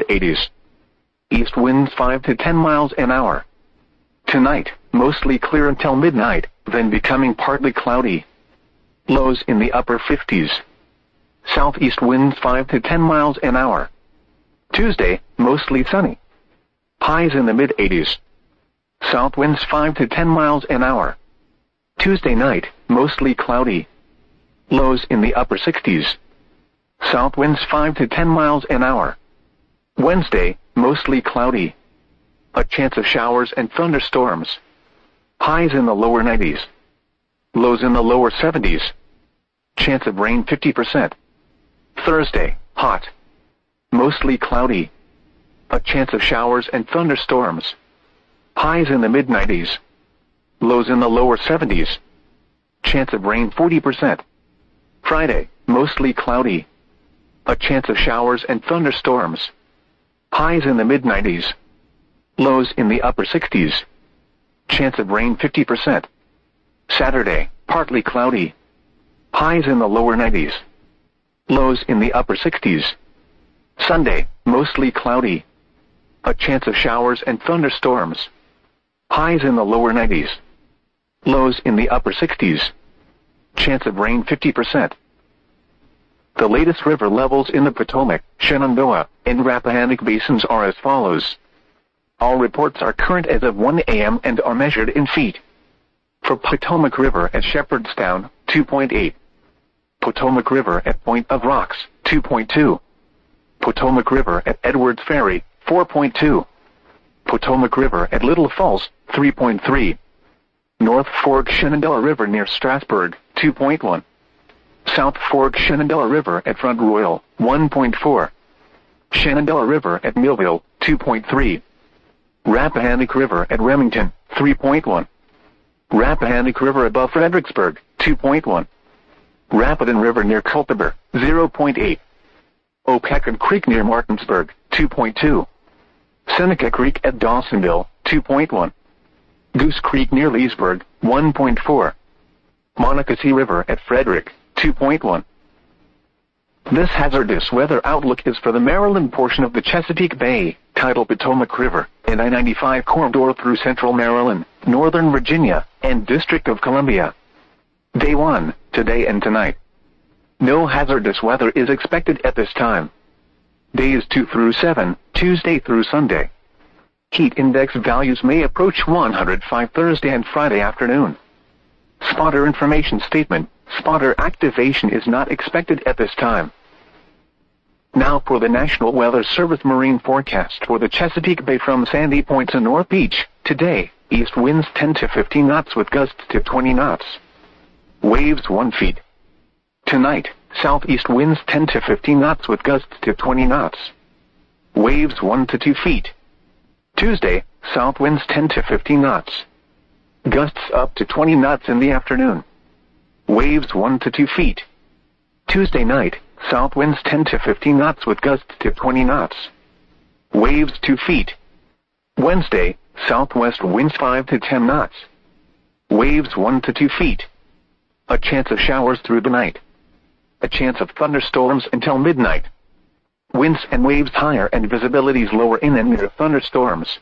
mid-80s. East winds 5 to 10 miles an hour. Tonight, mostly clear until midnight, then becoming partly cloudy. Lows in the upper 50s. Southeast winds 5 to 10 miles an hour. Tuesday, mostly sunny. Highs in the mid-80s. South winds 5 to 10 miles an hour. Tuesday night, mostly cloudy. Lows in the upper 60s. South winds 5 to 10 miles an hour. Wednesday, mostly cloudy. A chance of showers and thunderstorms. Highs in the lower 90s. Lows in the lower 70s. Chance of rain 50%. Thursday, hot. Mostly cloudy. A chance of showers and thunderstorms. Highs in the mid-90s. Lows in the lower 70s. Chance of rain 40%. Friday, mostly cloudy. A chance of showers and thunderstorms. Highs in the mid-90s. Lows in the upper 60s. Chance of rain 50%. Saturday, partly cloudy. Highs in the lower 90s. Lows in the upper 60s. Sunday, mostly cloudy. A chance of showers and thunderstorms. Highs in the lower 90s. Lows in the upper 60s. Chance of rain 50%. The latest river levels in the Potomac, Shenandoah, and Rappahannock basins are as follows. All reports are current as of 1 a.m. and are measured in feet. For Potomac River at Shepherdstown, 2.8. Potomac River at Point of Rocks, 2.2. Potomac River at Edwards Ferry, 4.2. Potomac River at Little Falls, 3.3. North Fork Shenandoah River near Strasburg, 2.1. South Fork Shenandoah River at Front Royal, 1.4. Shenandoah River at Millville, 2.3. Rappahannock River at Remington, 3.1. Rappahannock River above Fredericksburg, 2.1. Rapidan River near Culpeper, 0.8. Opequon Creek near Martinsburg, 2.2. Seneca Creek at Dawsonville, 2.1. Goose Creek near Leesburg, 1.4. Monocacy River at Frederick, 2.1. This hazardous weather outlook is for the Maryland portion of the Chesapeake Bay, tidal Potomac River, and I-95 corridor through central Maryland, northern Virginia, and District of Columbia. Day 1, today and tonight. No hazardous weather is expected at this time. Days 2 through 7, Tuesday through Sunday. Heat index values may approach 105 Thursday and Friday afternoon. Spotter information statement. Spotter activation is not expected at this time. Now for the National Weather Service marine forecast for the Chesapeake Bay from Sandy Point to North Beach. Today, east winds 10 to 15 knots with gusts to 20 knots. Waves 1 feet. Tonight, southeast winds 10 to 15 knots with gusts to 20 knots. Waves 1 to 2 feet. Tuesday, south winds 10 to 15 knots. Gusts up to 20 knots in the afternoon. Waves 1 to 2 feet. Tuesday night, south winds 10 to 15 knots with gusts to 20 knots. Waves 2 feet. Wednesday, southwest winds 5 to 10 knots. Waves 1 to 2 feet. A chance of showers through the night. A chance of thunderstorms until midnight. Winds and waves higher and visibilities lower in and near thunderstorms.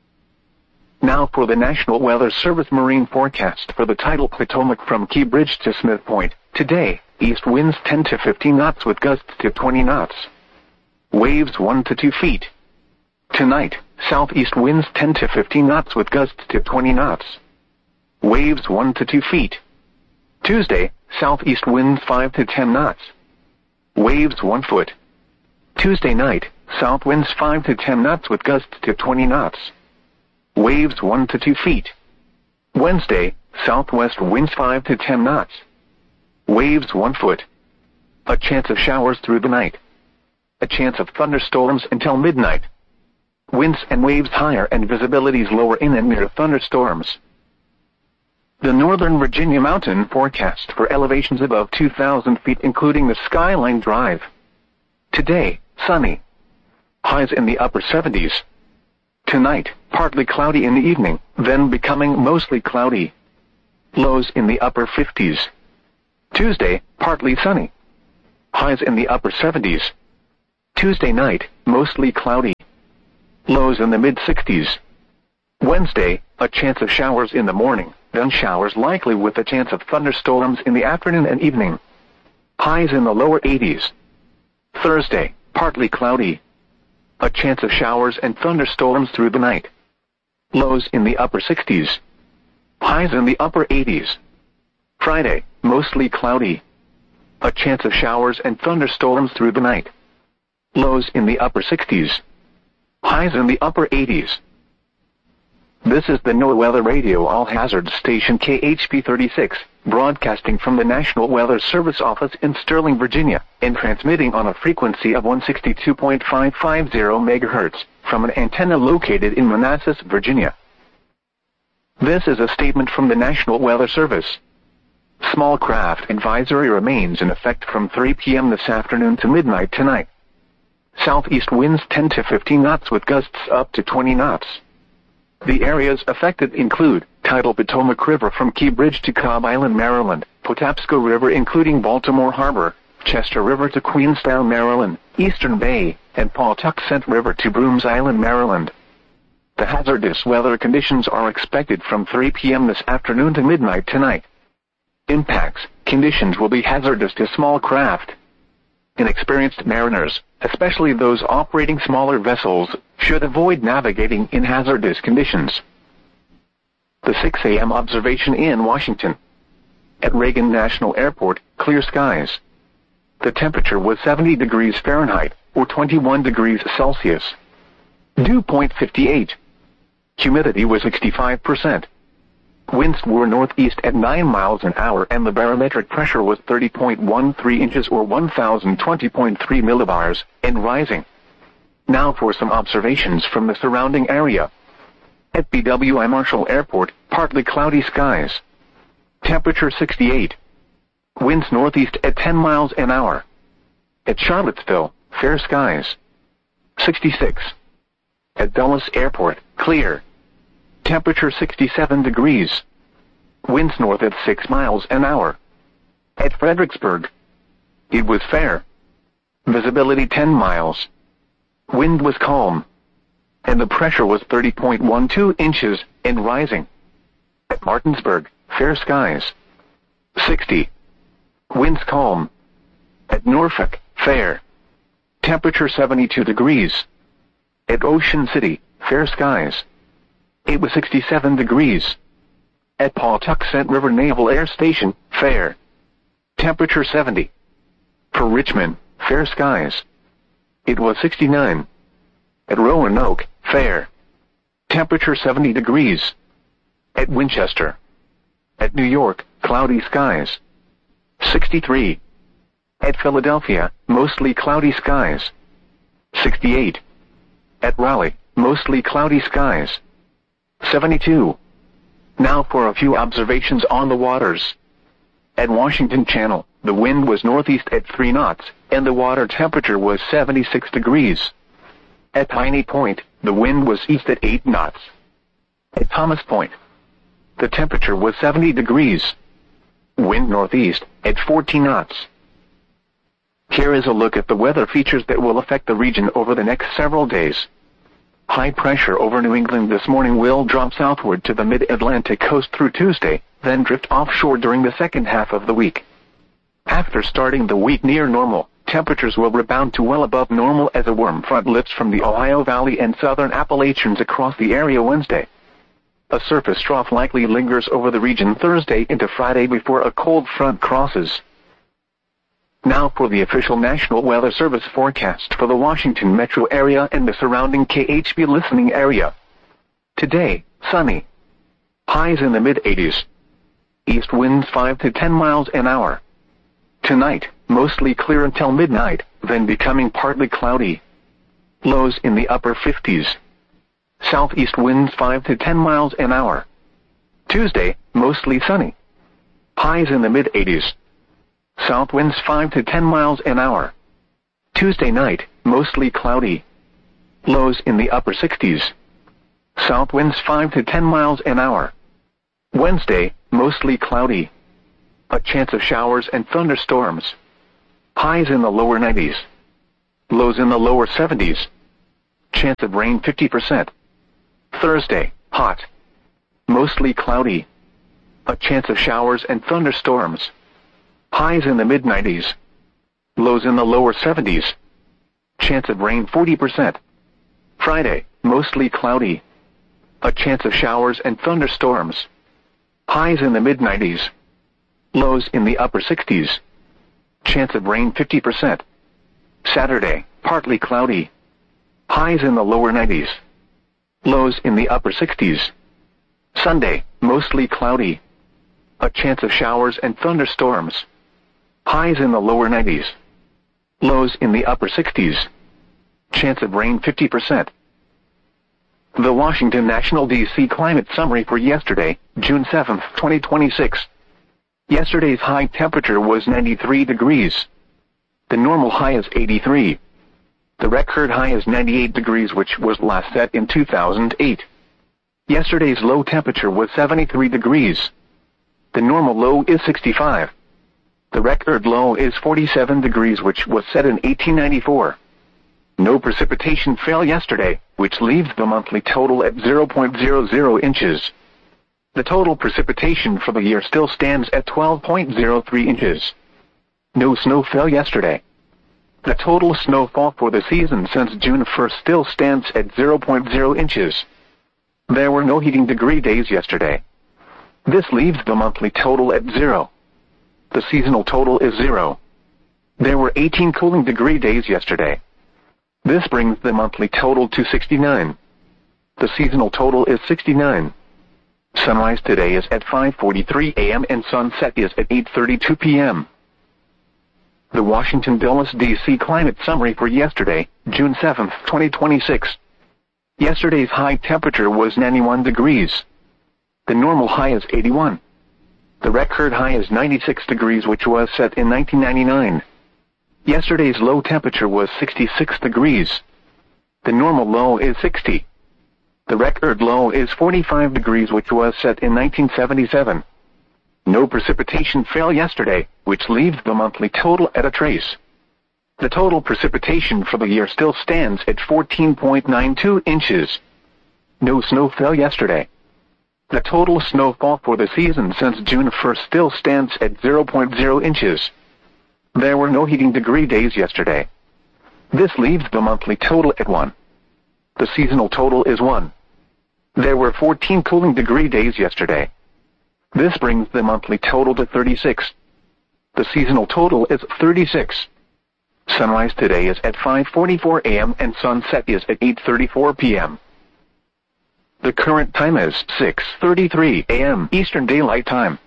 Now for the National Weather Service marine forecast for the tidal Potomac from Key Bridge to Smith Point. Today, east winds 10 to 15 knots with gusts to 20 knots. Waves 1 to 2 feet. Tonight, southeast winds 10 to 15 knots with gusts to 20 knots. Waves 1 to 2 feet. Tuesday, southeast winds 5 to 10 knots. Waves 1 foot. Tuesday night, south winds 5 to 10 knots with gusts to 20 knots. Waves 1 to 2 feet. Wednesday, southwest winds 5 to 10 knots. Waves 1 foot. A chance of showers through the night. A chance of thunderstorms until midnight. Winds and waves higher and visibilities lower in and near thunderstorms. The Northern Virginia mountain forecast for elevations above 2,000 feet including the Skyline Drive. Today, sunny. Highs in the upper 70s. Tonight, partly cloudy in the evening, then becoming mostly cloudy. Lows in the upper 50s. Tuesday, partly sunny. Highs in the upper 70s. Tuesday night, mostly cloudy. lows in the mid-60s. Wednesday, a chance of showers in the morning, then showers likely with a chance of thunderstorms in the afternoon and evening. Highs in the lower 80s. Thursday, partly cloudy. A chance of showers and thunderstorms through the night. Lows in the upper 60s. Highs in the upper 80s. Friday, mostly cloudy. A chance of showers and thunderstorms through the night. Lows in the upper 60s. Highs in the upper 80s. This is the NOAA Weather Radio All-Hazard Station KHP 36, broadcasting from the National Weather Service office in Sterling, Virginia, and transmitting on a frequency of 162.550 MHz from an antenna located in Manassas, Virginia. This is a statement from the National Weather Service. Small craft advisory remains in effect from 3 p.m. this afternoon to midnight tonight. Southeast winds 10 to 15 knots with gusts up to 20 knots. The areas affected include tidal Potomac River from Key Bridge to Cobb Island, Maryland, Patapsco River including Baltimore Harbor, Chester River to Queenstown, Maryland, Eastern Bay, and Pawtuxet River to Brooms Island, Maryland. The hazardous weather conditions are expected from 3 p.m. this afternoon to midnight tonight. Impacts, conditions will be hazardous to small craft. Inexperienced mariners, especially those operating smaller vessels, should avoid navigating in hazardous conditions. The 6 a.m. observation in Washington. At Reagan National Airport, clear skies. The temperature was 70 degrees Fahrenheit, or 21 degrees Celsius. Dew point 58. Humidity was 65%. Winds were northeast at 9 miles an hour and the barometric pressure was 30.13 inches or 1020.3 millibars, and rising. Now for some observations from the surrounding area. At BWI Marshall Airport, partly cloudy skies. Temperature 68. Winds northeast at 10 miles an hour. At Charlottesville, fair skies. 66. At Dulles Airport, clear. Temperature 67 degrees. Winds north at 6 miles an hour. At Fredericksburg, it was fair. Visibility 10 miles. Wind was calm. And the pressure was 30.12 inches and rising. At Martinsburg, fair skies. 60. Winds calm. At Norfolk, fair. Temperature 72 degrees. At Ocean City, fair skies. It was 67 degrees. At Pawtuxet River Naval Air Station, fair. Temperature 70. For Richmond, fair skies. It was 69. At Roanoke, fair. Temperature 70 degrees. At Winchester. At New York, cloudy skies. 63. At Philadelphia, mostly cloudy skies. 68. At Raleigh, mostly cloudy skies. 72. Now for a few observations on the waters. At Washington Channel, the wind was northeast at 3 knots, and the water temperature was 76 degrees. At Piney Point, the wind was east at 8 knots. At Thomas Point, the temperature was 70 degrees. Wind northeast at 14 knots. Here is a look at the weather features that will affect the region over the next several days. High pressure over New England this morning will drop southward to the mid-Atlantic coast through Tuesday, then drift offshore during the second half of the week. After starting the week near normal, temperatures will rebound to well above normal as a warm front lifts from the Ohio Valley and southern Appalachians across the area Wednesday. A surface trough likely lingers over the region Thursday into Friday before a cold front crosses. Now for the official National Weather Service forecast for the Washington metro area and the surrounding KHP listening area. Today, sunny. Highs in the mid-80s. East winds 5 to 10 miles an hour. Tonight, mostly clear until midnight, then becoming partly cloudy. Lows in the upper 50s. Southeast winds 5 to 10 miles an hour. Tuesday, mostly sunny. Highs in the mid-80s. South winds 5 to 10 miles an hour. Tuesday night, mostly cloudy. Lows in the upper 60s. South winds 5 to 10 miles an hour. Wednesday, mostly cloudy. A chance of showers and thunderstorms. Highs in the lower 90s. Lows in the lower 70s. Chance of rain 50%. Thursday, hot. Mostly cloudy. A chance of showers and thunderstorms. Highs in the mid-90s. Lows in the lower 70s. Chance of rain 40%. Friday, mostly cloudy. A chance of showers and thunderstorms. Highs in the mid-90s. Lows in the upper 60s. Chance of rain 50%. Saturday, partly cloudy. Highs in the lower 90s. Lows in the upper 60s. Sunday, mostly cloudy. A chance of showers and thunderstorms. Highs in the lower 90s. Lows in the upper 60s. Chance of rain 50%. The Washington National DC Climate Summary for yesterday, June 7, 2026. Yesterday's high temperature was 93 degrees. The normal high is 83. The record high is 98 degrees, which was last set in 2008. Yesterday's low temperature was 73 degrees. The normal low is 65. The record low is 47 degrees, which was set in 1894. No precipitation fell yesterday, which leaves the monthly total at 0.00 inches. The total precipitation for the year still stands at 12.03 inches. No snow fell yesterday. The total snowfall for the season since June 1st still stands at 0.0 inches. There were no heating degree days yesterday. This leaves the monthly total at 0. The seasonal total is 0. There were 18 cooling degree days yesterday. This brings the monthly total to 69. The seasonal total is 69. Sunrise today is at 5:43 a.m. and sunset is at 8:32 p.m. The Washington Dulles DC Climate Summary for yesterday, June 7, 2026. Yesterday's high temperature was 91 degrees. The normal high is 81. The record high is 96 degrees, which was set in 1999. Yesterday's low temperature was 66 degrees. The normal low is 60. The record low is 45 degrees, which was set in 1977. No precipitation fell yesterday, which leaves the monthly total at a trace. The total precipitation for the year still stands at 14.92 inches. No snow fell yesterday. The total snowfall for the season since June 1st still stands at 0.0 inches. There were no heating degree days yesterday. This leaves the monthly total at 1. The seasonal total is 1. There were 14 cooling degree days yesterday. This brings the monthly total to 36. The seasonal total is 36. Sunrise today is at 5:44 a.m. and sunset is at 8:34 p.m. The current time is 6:33 a.m. Eastern Daylight Time.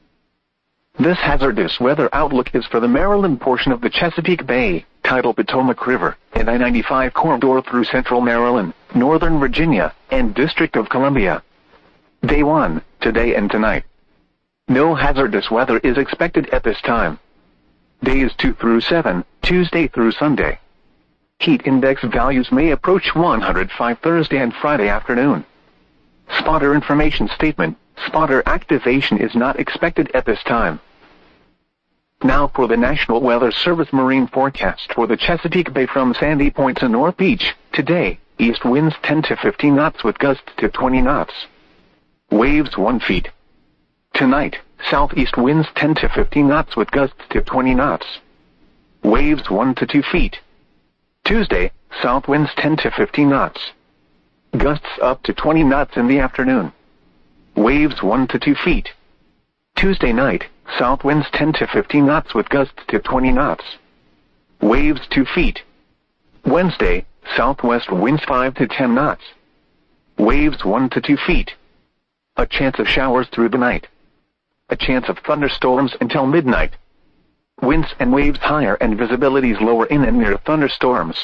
This hazardous weather outlook is for the Maryland portion of the Chesapeake Bay, tidal Potomac River, and I-95 corridor through central Maryland, northern Virginia, and District of Columbia. Day 1, today and tonight. No hazardous weather is expected at this time. Days 2 through 7, Tuesday through Sunday. Heat index values may approach 105 Thursday and Friday afternoon. Spotter information statement. Spotter activation is not expected at this time. Now for the National Weather Service marine forecast for the Chesapeake Bay from Sandy Point to North Beach. Today, east winds 10 to 15 knots with gusts to 20 knots. Waves 1 feet. Tonight, southeast winds 10 to 15 knots with gusts to 20 knots. Waves 1 to 2 feet. Tuesday, south winds 10 to 15 knots. Gusts up to 20 knots in the afternoon. Waves 1 to 2 feet. Tuesday night, south winds 10 to 15 knots with gusts to 20 knots. Waves 2 feet. Wednesday, southwest winds 5 to 10 knots. Waves 1 to 2 feet. A chance of showers through the night. A chance of thunderstorms until midnight. Winds and waves higher and visibilities lower in and near thunderstorms.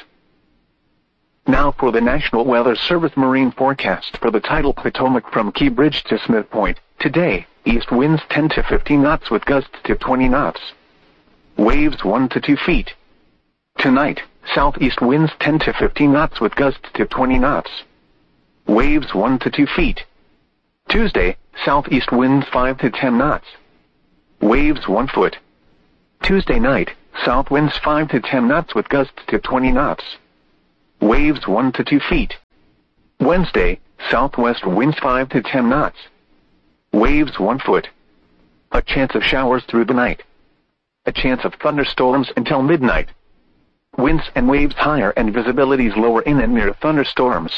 Now for the National Weather Service marine forecast for the tidal Potomac from Key Bridge to Smith Point. Today, east winds 10 to 15 knots with gusts to 20 knots. Waves 1 to 2 feet. Tonight, southeast winds 10 to 15 knots with gusts to 20 knots. Waves 1 to 2 feet. Tuesday, southeast winds 5 to 10 knots. Waves 1 foot. Tuesday night, south winds 5 to 10 knots with gusts to 20 knots. waves 1 to 2 feet. Wednesday, southwest winds 5 to 10 knots, waves 1 foot. A chance of showers through the night. A chance of thunderstorms until midnight. Winds and waves higher and visibilities lower in and near thunderstorms.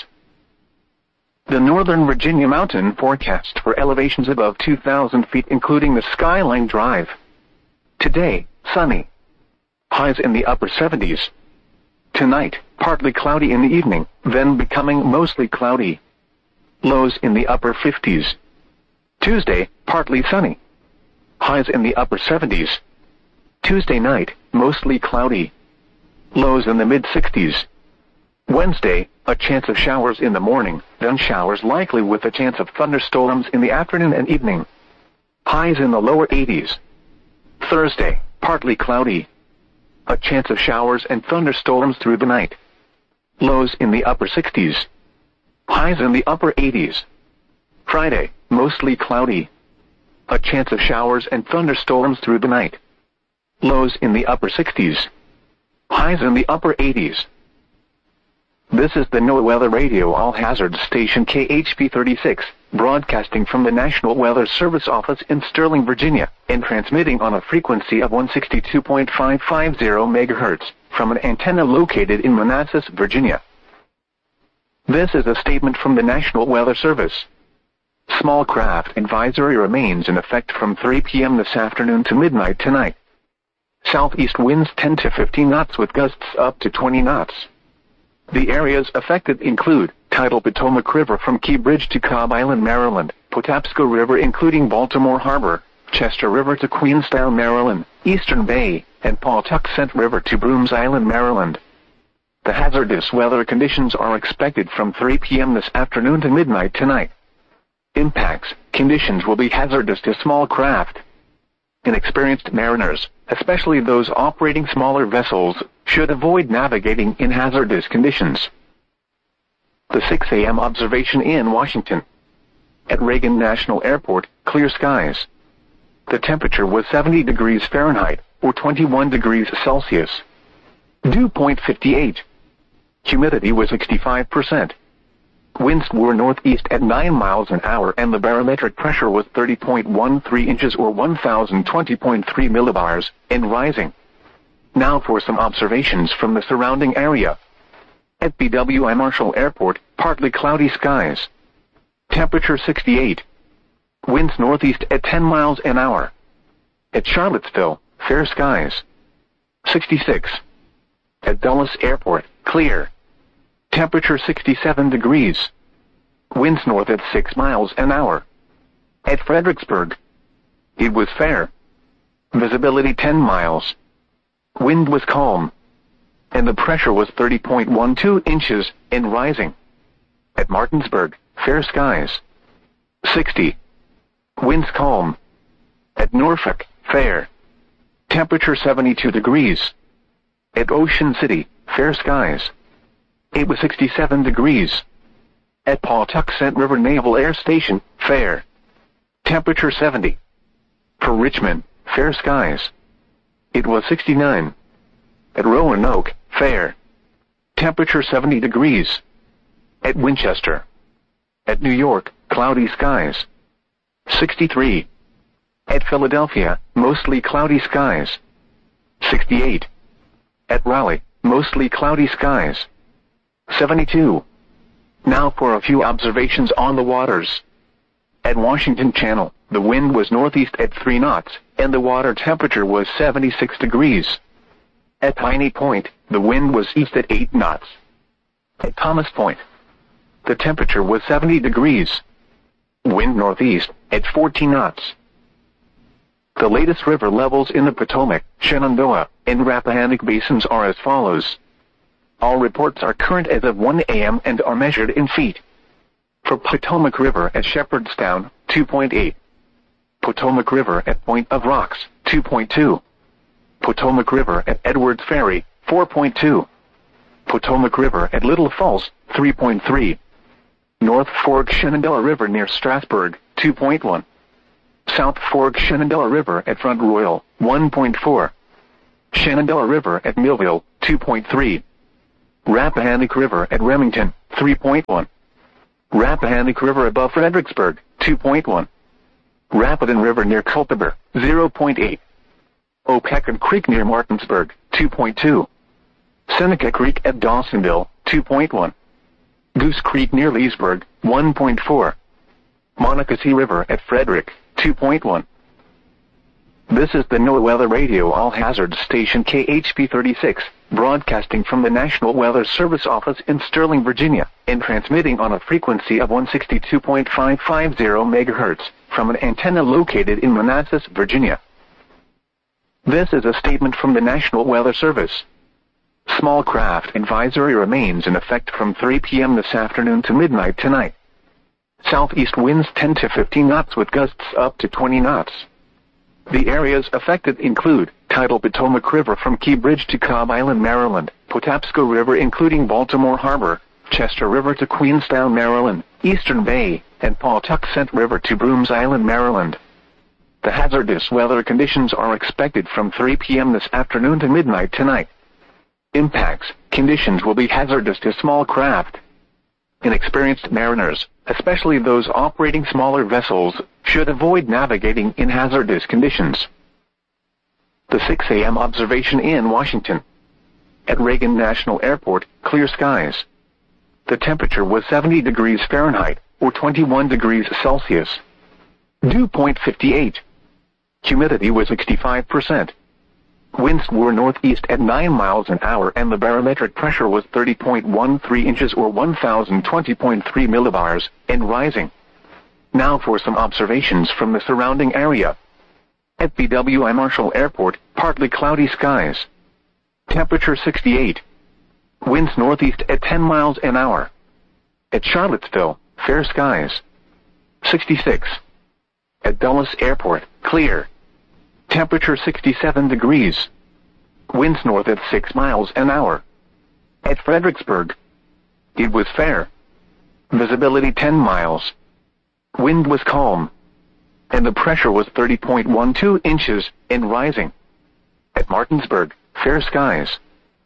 The Northern Virginia mountain forecast for elevations above 2,000 feet including the Skyline Drive. Today, sunny. Highs in the upper 70s. Tonight, partly cloudy in the evening, then becoming mostly cloudy. Lows in the upper 50s. Tuesday, partly sunny. Highs in the upper 70s. Tuesday night, mostly cloudy. Lows in the mid-60s. Wednesday, a chance of showers in the morning, then showers likely with a chance of thunderstorms in the afternoon and evening. Highs in the lower 80s. Thursday, partly cloudy. A chance of showers and thunderstorms through the night. Lows in the upper 60s. Highs in the upper 80s. Friday, mostly cloudy. A chance of showers and thunderstorms through the night. Lows in the upper 60s. Highs in the upper 80s. This is the NOAA Weather Radio All Hazards Station KHP 36, broadcasting from the National Weather Service office in Sterling, Virginia, and transmitting on a frequency of 162.550 MHz from an antenna located in Manassas, Virginia. This is a statement from the National Weather Service. Small craft advisory remains in effect from 3 p.m. this afternoon to midnight tonight. Southeast winds 10 to 15 knots with gusts up to 20 knots. The areas affected include tidal Potomac River from Key Bridge to Cobb Island, Maryland, Patapsco River including Baltimore Harbor, Chester River to Queenstown, Maryland, Eastern Bay, and Pawtuxet River to Brooms Island, Maryland. The hazardous weather conditions are expected from 3 p.m. this afternoon to midnight tonight. Impacts, conditions will be hazardous to small craft. Inexperienced mariners, especially those operating smaller vessels, should avoid navigating in hazardous conditions. The 6 a.m. observation in Washington. At Reagan National Airport, clear skies. The temperature was 70 degrees Fahrenheit, or 21 degrees Celsius. Dew point 58. Humidity was 65%. Winds were northeast at 9 miles an hour and the barometric pressure was 30.13 inches or 1020.3 millibars, and rising. Now for some observations from the surrounding area. At BWI Marshall Airport, partly cloudy skies. Temperature 68. Winds northeast at 10 miles an hour. At Charlottesville, fair skies. 66. At Dulles Airport, clear. Temperature 67 degrees. Winds north at 6 miles an hour. At Fredericksburg, it was fair. Visibility 10 miles. Wind was calm. And the pressure was 30.12 inches and rising. At Martinsburg, fair skies. 60. Winds calm. At Norfolk, fair. Temperature 72 degrees. At Ocean City, fair skies. It was 67 degrees. At Pawtuxet River Naval Air Station, fair. Temperature 70. For Richmond, fair skies. It was 69. At Roanoke, fair. Temperature 70 degrees. At Winchester. At New York, cloudy skies. 63. At Philadelphia, mostly cloudy skies. 68. At Raleigh, mostly cloudy skies. 72. Now for a few observations on the waters. At Washington Channel, the wind was northeast at 3 knots, and the water temperature was 76 degrees. At Piney Point, the wind was east at 8 knots. At Thomas Point, the temperature was 70 degrees. Wind northeast at 14 knots. The latest river levels in the Potomac, Shenandoah, and Rappahannock basins are as follows. All reports are current as of 1 a.m. and are measured in feet. For Potomac River at Shepherdstown, 2.8. Potomac River at Point of Rocks, 2.2. Potomac River at Edwards Ferry, 4.2. Potomac River at Little Falls, 3.3. North Fork Shenandoah River near Strasburg, 2.1. South Fork Shenandoah River at Front Royal, 1.4. Shenandoah River at Millville, 2.3. Rappahannock River at Remington, 3.1. Rappahannock River above Fredericksburg, 2.1. Rapidan River near Culpeper, 0.8. Opequon Creek near Martinsburg, 2.2. Seneca Creek at Dawsonville, 2.1. Goose Creek near Leesburg, 1.4. Monocacy River at Frederick, 2.1. This is the NOAA Weather Radio All-Hazard Station KHP 36, broadcasting from the National Weather Service office in Sterling, Virginia, and transmitting on a frequency of 162.550 MHz from an antenna located in Manassas, Virginia. This is a statement from the National Weather Service. Small craft advisory remains in effect from 3 p.m. this afternoon to midnight tonight. Southeast winds 10 to 15 knots with gusts up to 20 knots. The areas affected include tidal Potomac River from Key Bridge to Cobb Island, Maryland, Patapsco River including Baltimore Harbor, Chester River to Queenstown, Maryland, Eastern Bay, and Pawtuxet River to Brooms Island, Maryland. The hazardous weather conditions are expected from 3 p.m. this afternoon to midnight tonight. Impacts: conditions will be hazardous to small craft. Inexperienced mariners, especially those operating smaller vessels, should avoid navigating in hazardous conditions. The 6 a.m. observation in Washington. At Reagan National Airport, clear skies. The temperature was 70 degrees Fahrenheit, or 21 degrees Celsius. Dew point 58. Humidity was 65%. Winds were northeast at 9 miles an hour and the barometric pressure was 30.13 inches or 1020.3 millibars, and rising. Now for some observations from the surrounding area. At BWI Marshall Airport, partly cloudy skies. Temperature 68. Winds northeast at 10 miles an hour. At Charlottesville, fair skies. 66. At Dulles Airport, clear. Temperature 67 degrees. Winds north at 6 miles an hour. At Fredericksburg, it was fair. Visibility 10 miles. Wind was calm. And the pressure was 30.12 inches, and rising. At Martinsburg, fair skies.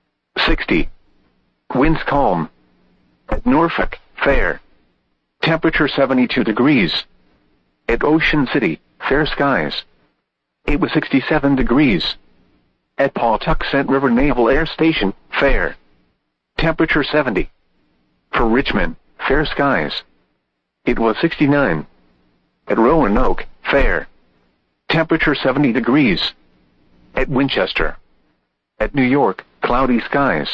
60. Winds calm. At Norfolk, fair. Temperature 72 degrees. At Ocean City, fair skies. It was 67 degrees. At Pawtuxet River Naval Air Station, fair. Temperature 70. For Richmond, fair skies. It was 69. At Roanoke, fair. Temperature 70 degrees. At Winchester. At New York, cloudy skies.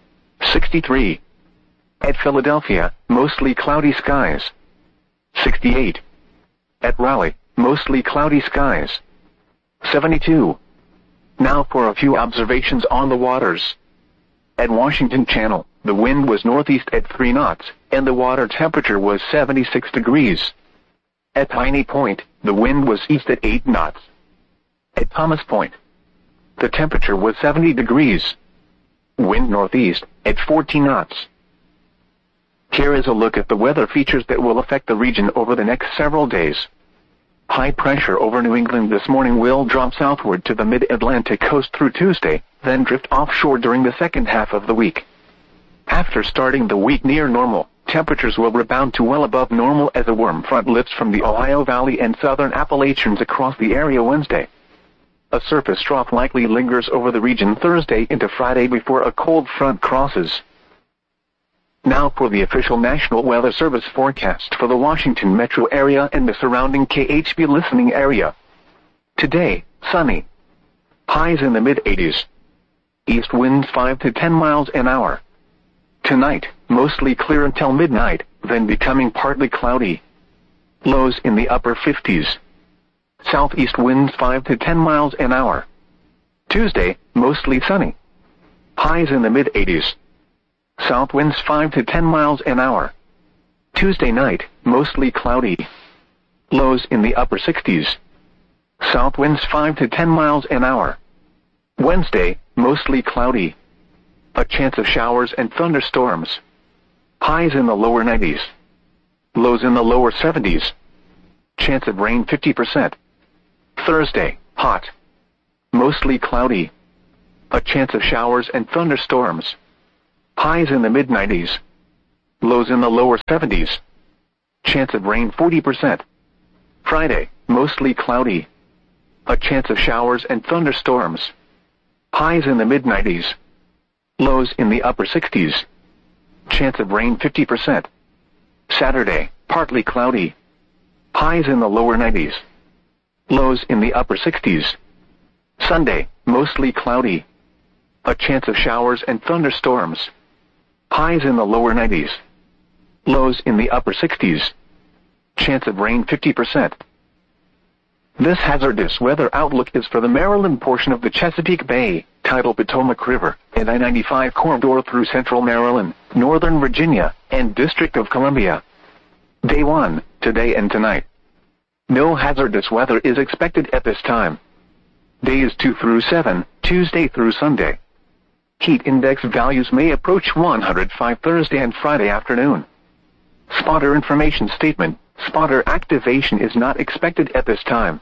63. At Philadelphia, mostly cloudy skies. 68. At Raleigh, mostly cloudy skies. 72. Now for a few observations on the waters. At Washington Channel, the wind was northeast at 3 knots, and the water temperature was 76 degrees. At Piney Point, the wind was east at 8 knots. At Thomas Point, the temperature was 70 degrees. Wind northeast at 14 knots. Here is a look at the weather features that will affect the region over the next several days. High pressure over New England this morning will drop southward to the mid-Atlantic coast through Tuesday, then drift offshore during the second half of the week. After starting the week near normal, temperatures will rebound to well above normal as a warm front lifts from the Ohio Valley and southern Appalachians across the area Wednesday. A surface trough likely lingers over the region Thursday into Friday before a cold front crosses. Now for the official National Weather Service forecast for the Washington metro area and the surrounding KHB listening area. Today, sunny. Highs in the mid-80s. East winds 5 to 10 miles an hour. Tonight, mostly clear until midnight, then becoming partly cloudy. Lows in the upper 50s. Southeast winds 5 to 10 miles an hour. Tuesday, mostly sunny. Highs in the mid-80s. South winds 5 to 10 miles an hour. Tuesday night, mostly cloudy. Lows in the upper 60s. South winds 5 to 10 miles an hour. Wednesday, mostly cloudy. A chance of showers and thunderstorms. Highs in the lower 90s. Lows in the lower 70s. Chance of rain 50%. Thursday, hot. Mostly cloudy. A chance of showers and thunderstorms. Highs in the mid-90s. Lows in the lower 70s. Chance of rain 40%. Friday, mostly cloudy. A chance of showers and thunderstorms. Highs in the mid-90s. Lows in the upper 60s. Chance of rain 50%. Saturday, partly cloudy. Highs in the lower 90s. Lows in the upper 60s. Sunday, mostly cloudy. A chance of showers and thunderstorms. Highs in the lower 90s. Lows in the upper 60s. Chance of rain 50%. This hazardous weather outlook is for the Maryland portion of the Chesapeake Bay, tidal Potomac River, and I-95 corridor through central Maryland, northern Virginia, and District of Columbia. Day 1, today and tonight. No hazardous weather is expected at this time. Days 2 through 7, Tuesday through Sunday. Heat index values may approach 105 Thursday and Friday afternoon. Spotter information statement. Spotter activation is not expected at this time.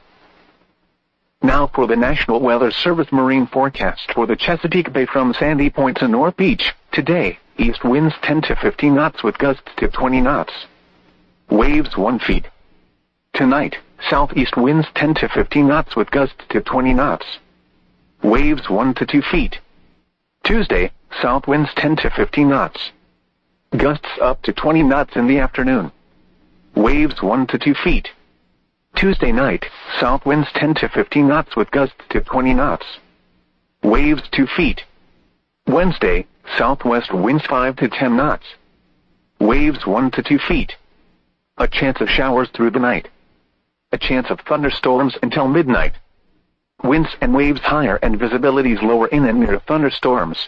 Now for the National Weather Service marine forecast for the Chesapeake Bay from Sandy Point to North Beach. Today, east winds 10 to 15 knots with gusts to 20 knots. Waves 1 feet. Tonight, southeast winds 10 to 15 knots with gusts to 20 knots. Waves 1 to 2 feet. Tuesday, south winds 10 to 15 knots. Gusts up to 20 knots in the afternoon. Waves 1 to 2 feet. Tuesday night, south winds 10 to 15 knots with gusts to 20 knots. Waves 2 feet. Wednesday, southwest winds 5 to 10 knots. Waves 1 to 2 feet. A chance of showers through the night. A chance of thunderstorms until midnight. Winds and waves higher and visibilities lower in and near thunderstorms.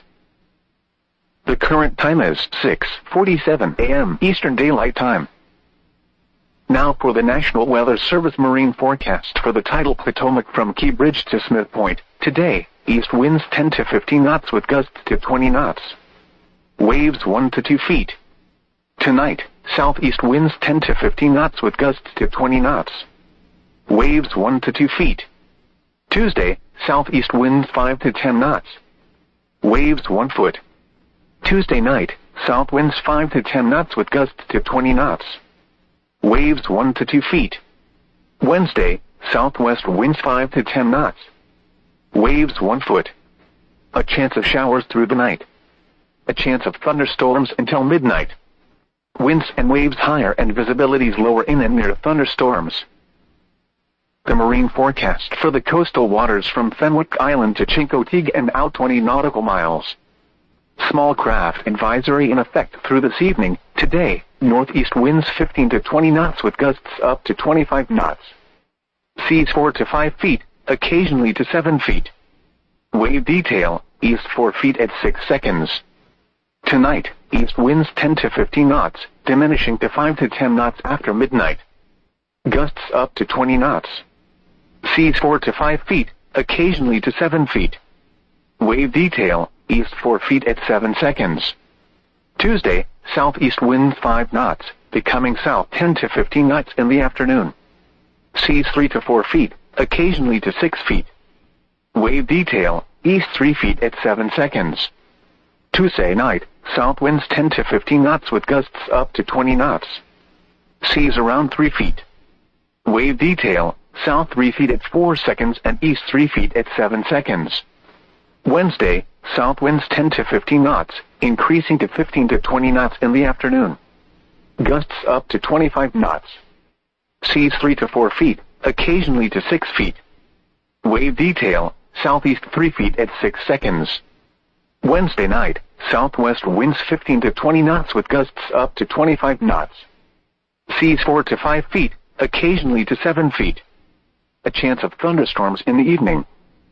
The current time is 6:47 a.m. Eastern Daylight Time. Now for the National Weather Service marine forecast for the tidal Potomac from Key Bridge to Smith Point. Today, east winds 10 to 15 knots with gusts to 20 knots. Waves 1 to 2 feet. Tonight, southeast winds 10 to 15 knots with gusts to 20 knots. Waves 1 to 2 feet. Tuesday, southeast winds 5 to 10 knots. Waves 1 foot. Tuesday night, south winds 5 to 10 knots with gusts to 20 knots. Waves 1 to 2 feet. Wednesday, southwest winds 5 to 10 knots. Waves 1 foot. A chance of showers through the night. A chance of thunderstorms until midnight. Winds and waves higher and visibilities lower in and near thunderstorms. The marine forecast for the coastal waters from Fenwick Island to Chincoteague and out 20 nautical miles. Small craft advisory in effect through this evening. Today, northeast winds 15 to 20 knots with gusts up to 25 knots. Seas 4 to 5 feet, occasionally to 7 feet. Wave detail, east 4 feet at 6 seconds. Tonight, east winds 10 to 15 knots, diminishing to 5 to 10 knots after midnight. Gusts up to 20 knots. Seas 4 to 5 feet, occasionally to 7 feet. Wave detail, east 4 feet at 7 seconds. Tuesday, southeast wind 5 knots, becoming south 10 to 15 knots in the afternoon. Seas 3 to 4 feet, occasionally to 6 feet. Wave detail, east 3 feet at 7 seconds. Tuesday night, south winds 10 to 15 knots with gusts up to 20 knots. Seas around 3 feet. Wave detail, south 3 feet at 4 seconds and east 3 feet at 7 seconds. Wednesday, south winds 10 to 15 knots, increasing to 15 to 20 knots in the afternoon. Gusts up to 25 knots. Seas 3 to 4 feet, occasionally to 6 feet. Wave detail, southeast 3 feet at 6 seconds. Wednesday night, southwest winds 15 to 20 knots with gusts up to 25 knots. Seas 4 to 5 feet, occasionally to 7 feet. A chance of thunderstorms in the evening.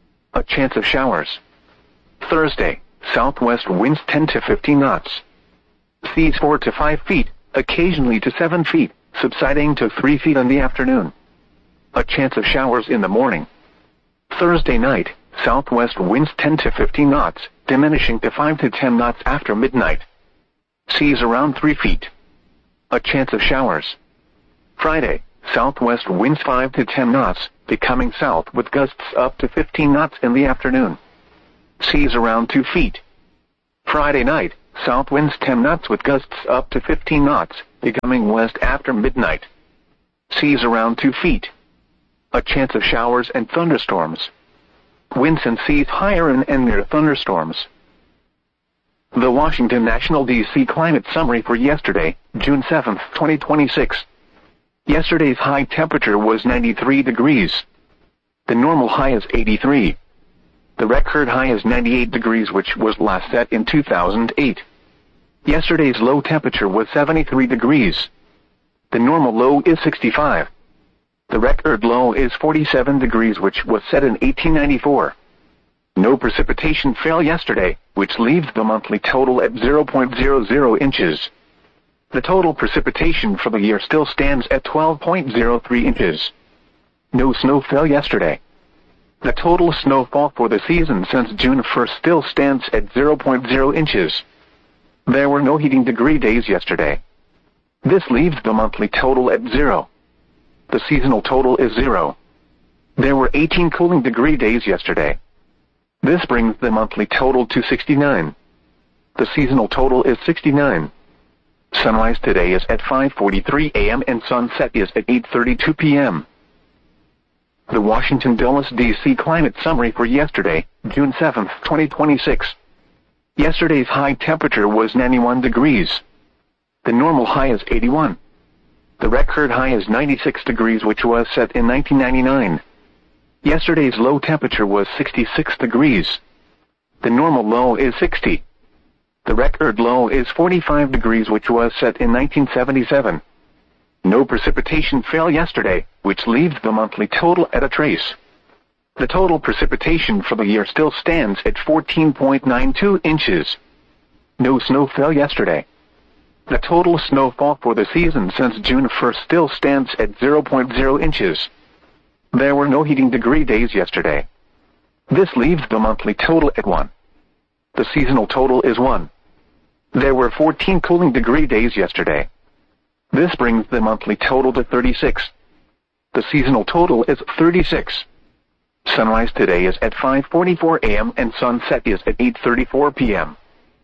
A chance of showers. Thursday, southwest winds 10 to 15 knots. Seas 4 to 5 feet, occasionally to 7 feet, subsiding to 3 feet in the afternoon. A chance of showers in the morning. Thursday night, southwest winds 10 to 15 knots, diminishing to 5 to 10 knots after midnight. Seas around 3 feet. A chance of showers. Friday, southwest winds 5 to 10 knots, becoming south with gusts up to 15 knots in the afternoon. Seas around 2 feet. Friday night, south winds 10 knots with gusts up to 15 knots, becoming west after midnight. Seas around 2 feet. A chance of showers and thunderstorms. Winds and seas higher in and near thunderstorms. The Washington National D.C. Climate Summary for yesterday, June 7, 2026. Yesterday's high temperature was 93 degrees. The normal high is 83. The record high is 98 degrees, which was last set in 2008. Yesterday's low temperature was 73 degrees. The normal low is 65. The record low is 47 degrees, which was set in 1894. No precipitation fell yesterday, which leaves the monthly total at 0.00 inches. The total precipitation for the year still stands at 12.03 inches. No snow fell yesterday. The total snowfall for the season since June 1st still stands at 0.0 inches. There were no heating degree days yesterday. This leaves the monthly total at 0. The seasonal total is 0. There were 18 cooling degree days yesterday. This brings the monthly total to 69. The seasonal total is 69. Sunrise today is at 5:43 a.m. and sunset is at 8:32 p.m. The Washington Dulles D.C. Climate Summary for yesterday, June 7, 2026. Yesterday's high temperature was 91 degrees. The normal high is 81. The record high is 96 degrees, which was set in 1999. Yesterday's low temperature was 66 degrees. The normal low is 60. The record low is 45 degrees, which was set in 1977. No precipitation fell yesterday, which leaves the monthly total at a trace. The total precipitation for the year still stands at 14.92 inches. No snow fell yesterday. The total snowfall for the season since June 1st still stands at 0.0 inches. There were no heating degree days yesterday. This leaves the monthly total at 1. The seasonal total is 1. There were 14 cooling degree days yesterday. This brings the monthly total to 36. The seasonal total is 36. Sunrise today is at 5:44 a.m. and sunset is at 8:34 p.m.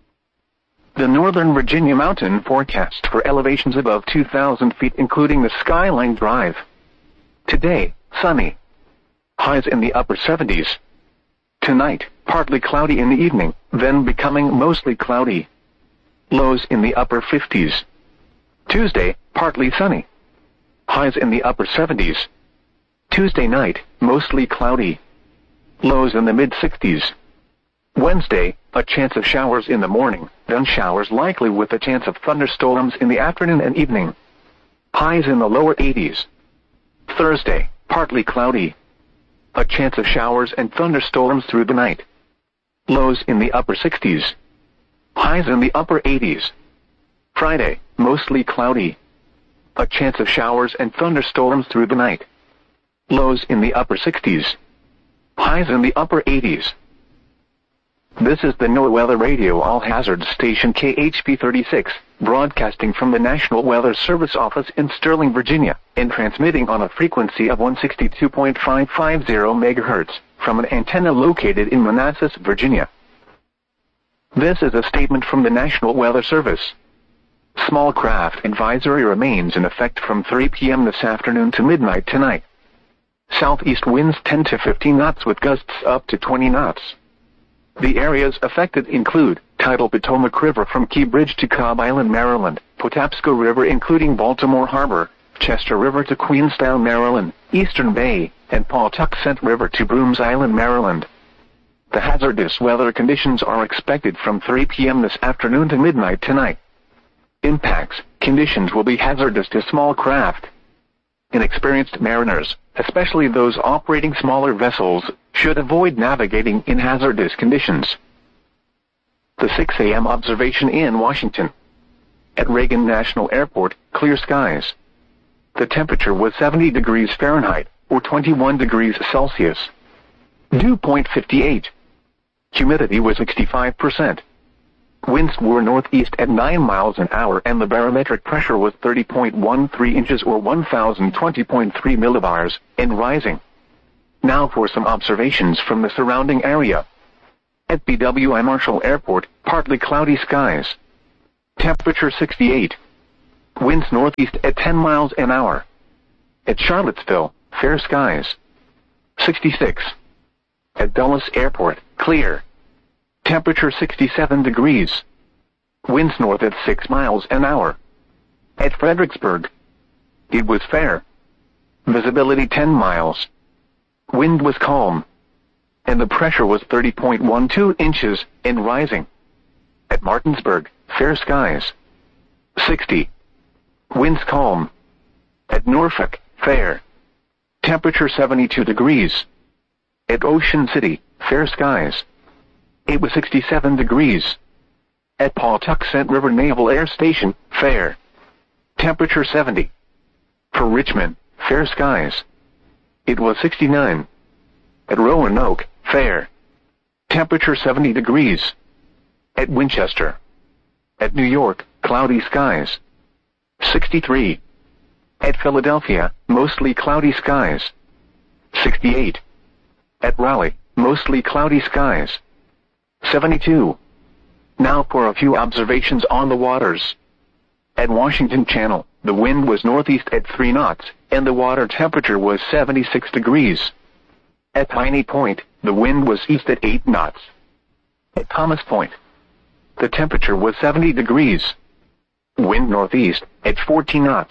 The Northern Virginia mountain forecast for elevations above 2,000 feet, including the Skyline Drive. Today, sunny. Highs in the upper 70s. Tonight, partly cloudy in the evening, then becoming mostly cloudy. Lows in the upper 50s. Tuesday, partly sunny. Highs in the upper 70s. Tuesday night, mostly cloudy. Lows in the mid-60s. Wednesday, a chance of showers in the morning, then showers likely with a chance of thunderstorms in the afternoon and evening. Highs in the lower 80s. Thursday, partly cloudy. A chance of showers and thunderstorms through the night. Lows in the upper 60s. Highs in the upper 80s. Friday, mostly cloudy. A chance of showers and thunderstorms through the night. Lows in the upper 60s. Highs in the upper 80s. This is the NOAA Weather Radio All Hazards Station KHP 36, broadcasting from the National Weather Service office in Sterling, Virginia, and transmitting on a frequency of 162.550 MHz from an antenna located in Manassas, Virginia. This is a statement from the National Weather Service. Small craft advisory remains in effect from 3 p.m. this afternoon to midnight tonight. Southeast winds 10 to 15 knots with gusts up to 20 knots. The areas affected include tidal Potomac River from Key Bridge to Cobb Island, Maryland, Patapsco River including Baltimore Harbor, Chester River to Queenstown, Maryland, Eastern Bay, and Pawtuxet River to Brooms Island, Maryland. The hazardous weather conditions are expected from 3 p.m. this afternoon to midnight tonight. Impacts, conditions will be hazardous to small craft. Inexperienced mariners, especially those operating smaller vessels, should avoid navigating in hazardous conditions. The 6 a.m. observation in Washington. At Reagan National Airport, clear skies. The temperature was 70 degrees Fahrenheit, or 21 degrees Celsius. Dew point 58. Humidity was 65%. Winds were northeast at 9 miles an hour and the barometric pressure was 30.13 inches or 1,020.3 millibars, and rising. Now for some observations from the surrounding area. At BWI Marshall Airport, partly cloudy skies. Temperature 68. Winds northeast at 10 miles an hour. At Charlottesville, fair skies. 66. At Dulles Airport, clear. Temperature 67 degrees. Winds north at 6 miles an hour. At Fredericksburg, it was fair. Visibility 10 miles. Wind was calm. And the pressure was 30.12 inches and rising. At Martinsburg, fair skies. 60. Winds calm. At Norfolk, fair. Temperature 72 degrees. At Ocean City, fair skies. It was 67 degrees. At Pawtuxet River Naval Air Station, fair. Temperature 70. For Richmond, fair skies. It was 69. At Roanoke, fair. Temperature 70 degrees. At Winchester. At New York, cloudy skies. 63. At Philadelphia, mostly cloudy skies. 68. At Raleigh, mostly cloudy skies. 72. Now for a few observations on the waters. At Washington Channel, the wind was northeast at 3 knots, and the water temperature was 76 degrees. At Piney Point, the wind was east at 8 knots. At Thomas Point, the temperature was 70 degrees. Wind northeast at 14 knots.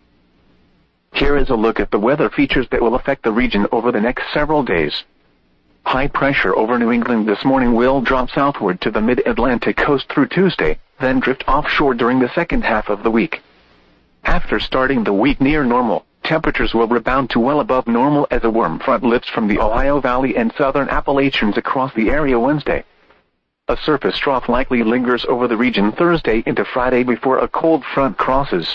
Here is a look at the weather features that will affect the region over the next several days. High pressure over New England this morning will drop southward to the mid-Atlantic coast through Tuesday, then drift offshore during the second half of the week. After starting the week near normal, temperatures will rebound to well above normal as a warm front lifts from the Ohio Valley and southern Appalachians across the area Wednesday. A surface trough likely lingers over the region Thursday into Friday before a cold front crosses.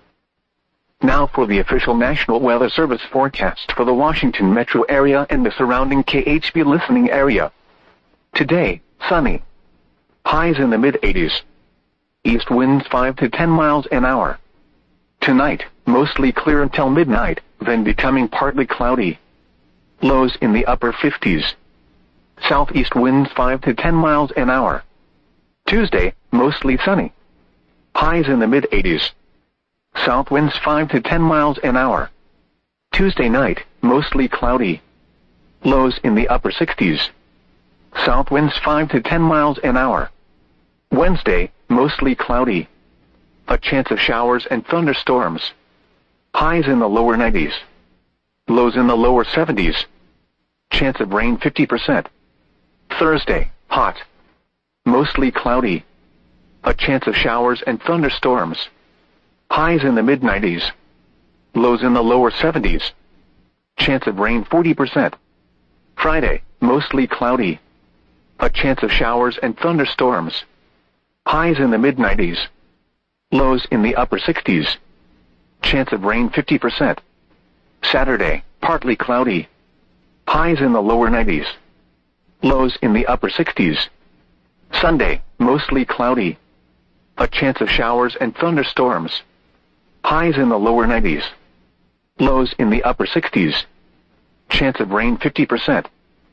Now for the official National Weather Service forecast for the Washington metro area and the surrounding KHB listening area. Today, sunny. Highs in the mid-80s. East winds 5 to 10 miles an hour. Tonight, mostly clear until midnight, then becoming partly cloudy. Lows in the upper 50s. Southeast winds 5 to 10 miles an hour. Tuesday, mostly sunny. Highs in the mid-80s. South winds 5 to 10 miles an hour. Tuesday night, mostly cloudy. Lows in the upper 60s. South winds 5 to 10 miles an hour. Wednesday, mostly cloudy. A chance of showers and thunderstorms. Highs in the lower 90s. Lows in the lower 70s. Chance of rain 50%. Thursday, hot. Mostly cloudy. A chance of showers and thunderstorms. Highs in the mid-90s. Lows in the lower 70s. Chance of rain 40%. Friday, mostly cloudy. A chance of showers and thunderstorms. Highs in the mid-90s. Lows in the upper 60s. Chance of rain 50%. Saturday, partly cloudy. Highs in the lower 90s. Lows in the upper 60s. Sunday, mostly cloudy. A chance of showers and thunderstorms. Highs in the lower 90s. Lows in the upper 60s. Chance of rain 50%.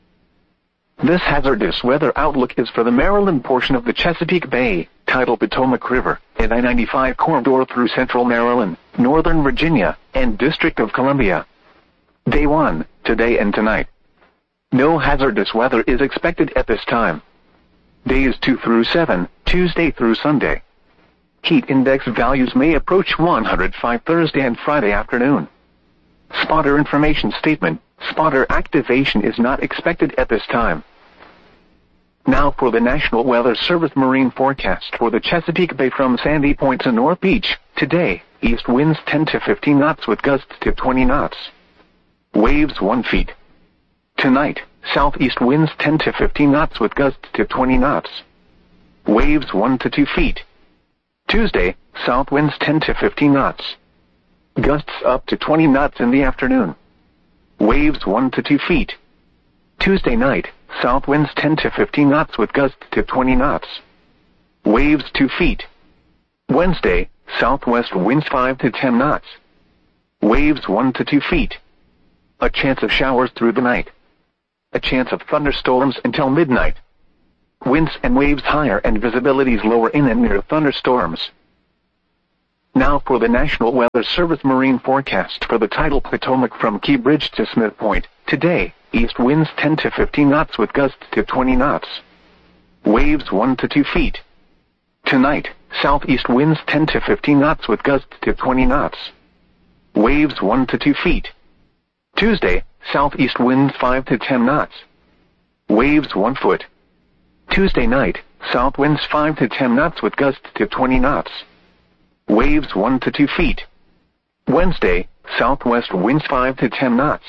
This hazardous weather outlook is for the Maryland portion of the Chesapeake Bay, tidal Potomac River, and I-95 corridor through central Maryland, northern Virginia, and District of Columbia. Day 1, today and tonight. No hazardous weather is expected at this time. Days 2 through 7, Tuesday through Sunday. Heat index values may approach 105 Thursday and Friday afternoon. Spotter information statement. Spotter activation is not expected at this time. Now for the National Weather Service marine forecast for the Chesapeake Bay from Sandy Point to North Beach. Today, east winds 10 to 15 knots with gusts to 20 knots. Waves 1 feet. Tonight, southeast winds 10 to 15 knots with gusts to 20 knots. Waves 1 to 2 feet. Tuesday, south winds 10 to 15 knots. Gusts up to 20 knots in the afternoon. Waves 1 to 2 feet. Tuesday night, south winds 10 to 15 knots with gusts to 20 knots. Waves 2 feet. Wednesday, southwest winds 5 to 10 knots. Waves 1 to 2 feet. A chance of showers through the night. A chance of thunderstorms until midnight. Winds and waves higher and visibilities lower in and near thunderstorms. Now for the National Weather Service marine forecast for the tidal Potomac from Key Bridge to Smith Point. Today, east winds 10 to 15 knots with gusts to 20 knots. Waves 1 to 2 feet. Tonight, southeast winds 10 to 15 knots with gusts to 20 knots. Waves 1 to 2 feet. Tuesday, southeast winds 5 to 10 knots. Waves 1 foot. Tuesday night, south winds 5 to 10 knots with gusts to 20 knots. Waves 1 to 2 feet. Wednesday, southwest winds 5 to 10 knots.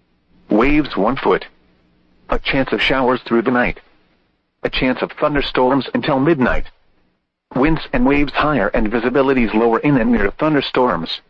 Waves 1 foot. A chance of showers through the night. A chance of thunderstorms until midnight. Winds and waves higher and visibilities lower in and near thunderstorms.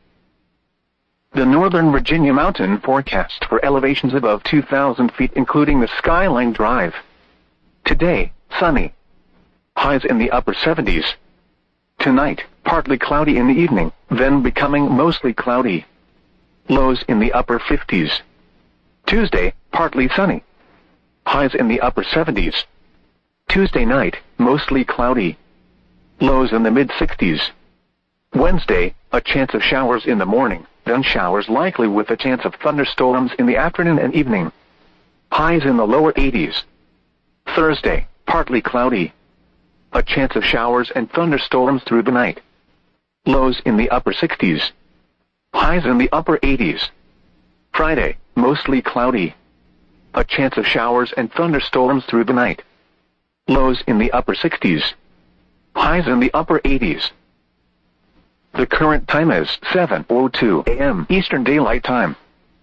The Northern Virginia mountain forecast for elevations above 2,000 feet including the Skyline Drive. Today, sunny. Highs in the upper 70s. Tonight, partly cloudy in the evening, then becoming mostly cloudy. Lows in the upper 50s. Tuesday, partly sunny. Highs in the upper 70s. Tuesday night, mostly cloudy. Lows in the mid-60s. Wednesday, a chance of showers in the morning, then showers likely with a chance of thunderstorms in the afternoon and evening. Highs in the lower 80s. Thursday, partly cloudy. A chance of showers and thunderstorms through the night. Lows in the upper 60s. Highs in the upper 80s. Friday, mostly cloudy. A chance of showers and thunderstorms through the night. Lows in the upper 60s. Highs in the upper 80s. The current time is 7:02 a.m. Eastern Daylight Time.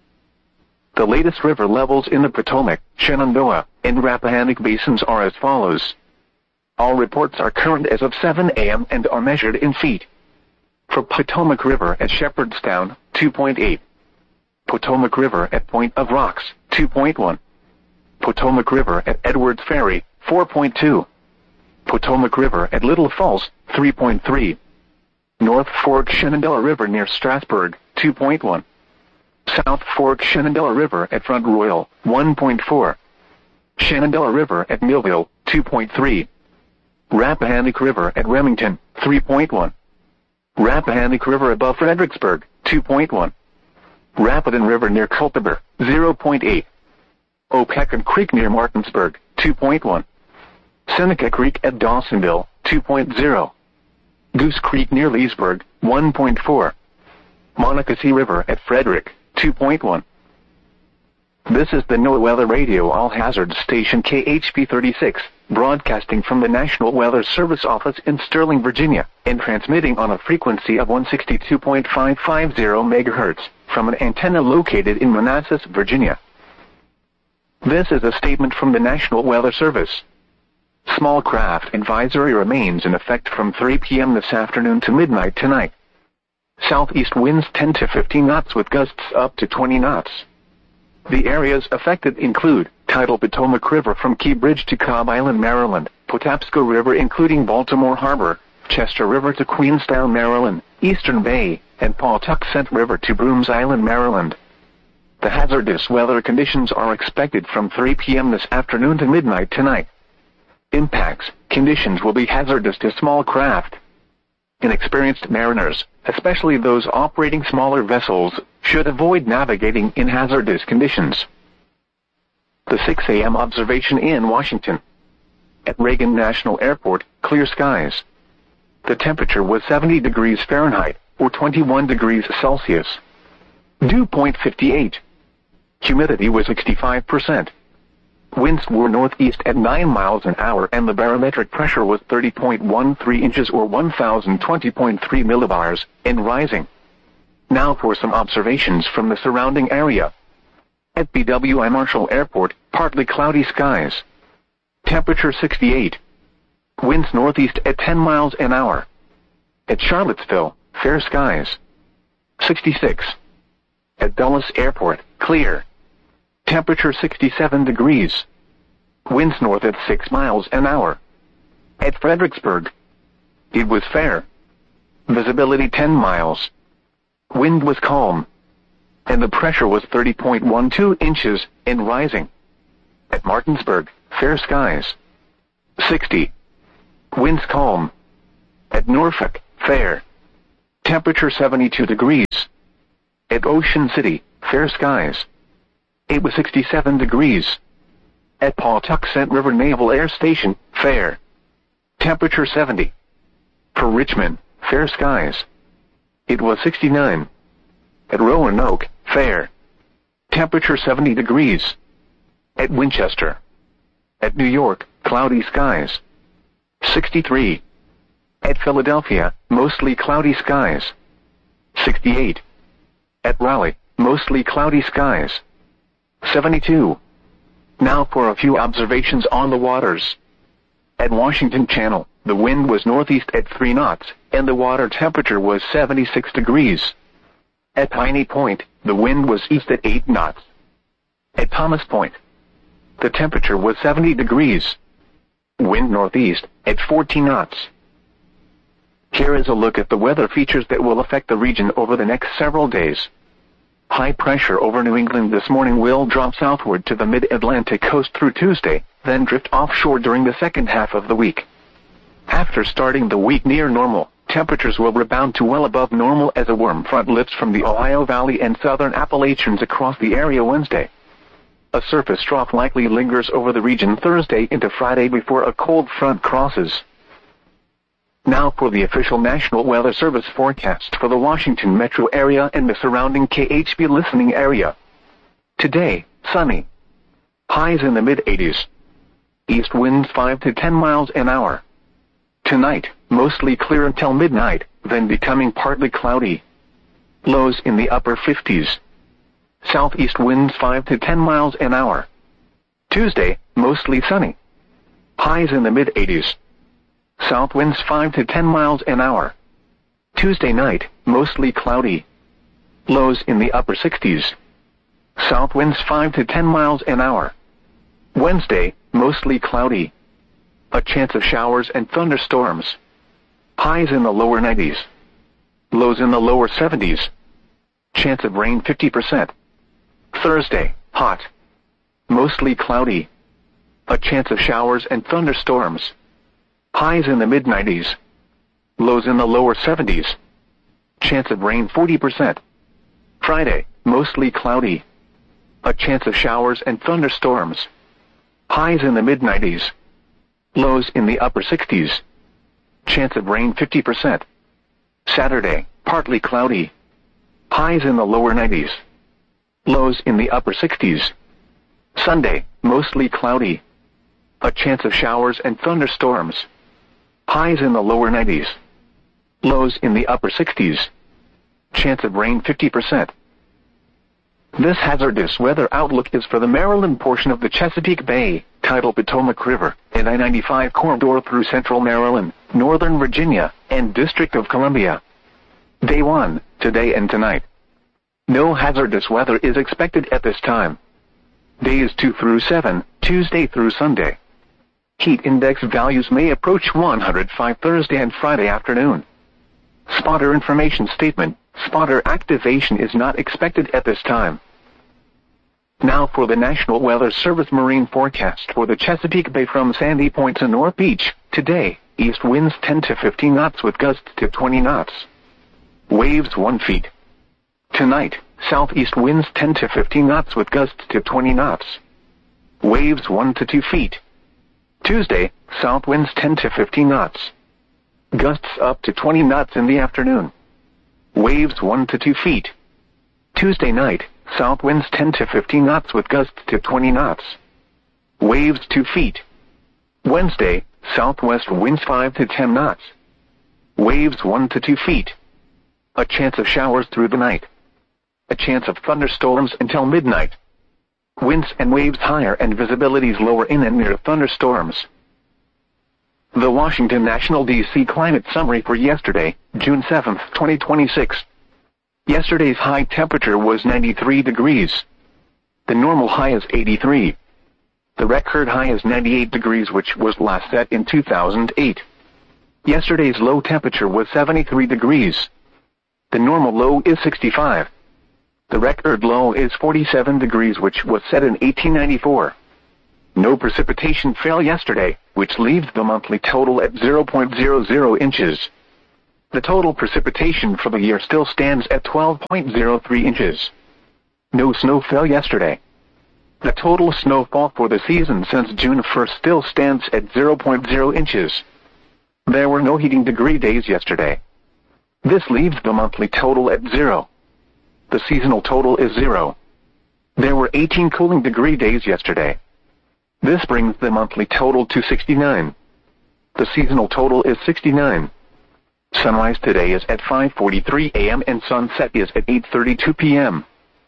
The latest river levels in the Potomac, Shenandoah, and Rappahannock basins are as follows. All reports are current as of 7 a.m. and are measured in feet. For Potomac River at Shepherdstown, 2.8. Potomac River at Point of Rocks, 2.1. Potomac River at Edwards Ferry, 4.2. Potomac River at Little Falls, 3.3. North Fork Shenandoah River near Strasburg, 2.1. South Fork Shenandoah River at Front Royal, 1.4. Shenandoah River at Millville, 2.3. Rappahannock River at Remington, 3.1. Rappahannock River above Fredericksburg, 2.1. Rapidan River near Culpeper, 0.8. Opequon Creek near Martinsburg, 2.1. Seneca Creek at Dawsonville, 2.0. Goose Creek near Leesburg, 1.4. Monocacy River at Frederick, 2.1. This is the NOAA Weather Radio All Hazards Station KHP 36, broadcasting from the National Weather Service office in Sterling, Virginia, and transmitting on a frequency of 162.550 MHz from an antenna located in Manassas, Virginia. This is a statement from the National Weather Service. Small craft advisory remains in effect from 3 p.m. this afternoon to midnight tonight. Southeast winds 10 to 15 knots with gusts up to 20 knots. The areas affected include tidal Potomac River from Key Bridge to Cobb Island, Maryland, Patapsco River including Baltimore Harbor, Chester River to Queenstown, Maryland, Eastern Bay, and Pawtuxet River to Brooms Island, Maryland. The hazardous weather conditions are expected from 3 p.m. this afternoon to midnight tonight. Impacts, conditions will be hazardous to small craft. Inexperienced mariners, especially those operating smaller vessels, should avoid navigating in hazardous conditions. The 6 a.m. observation in Washington. At Reagan National Airport, clear skies. The temperature was 70 degrees Fahrenheit, or 21 degrees Celsius. Dew point 58. Humidity was 65%. Winds were northeast at 9 miles an hour and the barometric pressure was 30.13 inches or 1,020.3 millibars, and rising. Now for some observations from the surrounding area. At BWI Marshall Airport, partly cloudy skies. Temperature 68. Winds northeast at 10 miles an hour. At Charlottesville, fair skies. 66. At Dulles Airport, clear. Temperature 67 degrees. Winds north at 6 miles an hour. At Fredericksburg, it was fair. Visibility 10 miles. Wind was calm. And the pressure was 30.12 inches and rising. At Martinsburg, fair skies. 60. Winds calm. At Norfolk, fair. Temperature 72 degrees. At Ocean City, fair skies. It was 67 degrees. At Pawtuxet River Naval Air Station, fair. Temperature 70. For Richmond, fair skies. It was 69. At Roanoke, fair. Temperature 70 degrees. At Winchester. At New York, cloudy skies. 63. At Philadelphia, mostly cloudy skies. 68. At Raleigh, mostly cloudy skies. 72. Now for a few observations on the waters. At Washington Channel, the wind was northeast at 3 knots, and the water temperature was 76 degrees. At Piney Point, the wind was east at 8 knots. At Thomas Point, the temperature was 70 degrees. Wind northeast at 14 knots. Here is a look at the weather features that will affect the region over the next several days. High pressure over New England this morning will drop southward to the mid-Atlantic coast through Tuesday, then drift offshore during the second half of the week. After starting the week near normal, temperatures will rebound to well above normal as a warm front lifts from the Ohio Valley and southern Appalachians across the area Wednesday. A surface trough likely lingers over the region Thursday into Friday before a cold front crosses. Now for the official National Weather Service forecast for the Washington metro area and the surrounding KHB listening area. Today, sunny. Highs in the mid-80s. East winds 5 to 10 miles an hour. Tonight, mostly clear until midnight, then becoming partly cloudy. Lows in the upper 50s. Southeast winds 5 to 10 miles an hour. Tuesday, mostly sunny. Highs in the mid-80s. South winds 5 to 10 miles an hour. Tuesday night, mostly cloudy. Lows in the upper 60s. South winds 5 to 10 miles an hour. Wednesday, mostly cloudy. A chance of showers and thunderstorms. Highs in the lower 90s. Lows in the lower 70s. Chance of rain 50%. Thursday, hot. Mostly cloudy. A chance of showers and thunderstorms. Highs in the mid-90s. Lows in the lower 70s. Chance of rain 40%. Friday, mostly cloudy. A chance of showers and thunderstorms. Highs in the mid-90s. Lows in the upper 60s. Chance of rain 50%. Saturday, partly cloudy. Highs in the lower 90s. Lows in the upper 60s. Sunday, mostly cloudy. A chance of showers and thunderstorms. Highs in the lower 90s. Lows in the upper 60s. Chance of rain 50%. This hazardous weather outlook is for the Maryland portion of the Chesapeake Bay, tidal Potomac River, and I-95 corridor through central Maryland, northern Virginia, and District of Columbia. Day 1, today and tonight. No hazardous weather is expected at this time. Days 2 through 7, Tuesday through Sunday. Heat index values may approach 105 Thursday and Friday afternoon. Spotter information statement. Spotter activation is not expected at this time. Now for the National Weather Service marine forecast for the Chesapeake Bay from Sandy Point to North Beach. Today, east winds 10 to 15 knots with gusts to 20 knots. Waves 1 feet. Tonight, southeast winds 10 to 15 knots with gusts to 20 knots. Waves 1 to 2 feet. Tuesday, south winds 10 to 15 knots. Gusts up to 20 knots in the afternoon. Waves 1 to 2 feet. Tuesday night, south winds 10 to 15 knots with gusts to 20 knots. Waves 2 feet. Wednesday, southwest winds 5 to 10 knots. Waves 1 to 2 feet. A chance of showers through the night. A chance of thunderstorms until midnight. Winds and waves higher and visibilities lower in and near thunderstorms. The Washington National DC Climate Summary for yesterday, June 7, 2026. Yesterday's high temperature was 93 degrees. The normal high is 83. The record high is 98 degrees, which was last set in 2008. Yesterday's low temperature was 73 degrees. The normal low is 65. The record low is 47 degrees, which was set in 1894. No precipitation fell yesterday, which leaves the monthly total at 0.00 inches. The total precipitation for the year still stands at 12.03 inches. No snow fell yesterday. The total snowfall for the season since June 1st still stands at 0.0 inches. There were no heating degree days yesterday. This leaves the monthly total at 0. The seasonal total is 0. There were 18 cooling degree days yesterday. This brings the monthly total to 69. The seasonal total is 69. Sunrise today is at 5:43 a.m. and sunset is at 8:32 p.m.